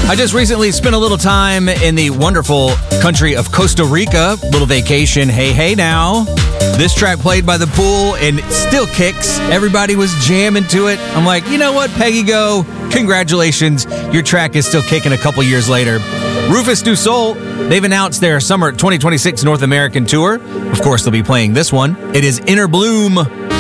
I just recently spent a little time in the wonderful country of Costa Rica. Little vacation. Hey, hey now. This track played by the pool and it still kicks. Everybody was jamming to it. I'm like, you know what, Peggy Go? Congratulations. Your track is still kicking a couple years later. Rufus Du Sol, they've announced their summer 2026 North American tour. Of course, they'll be playing this one. It is Inner Bloom.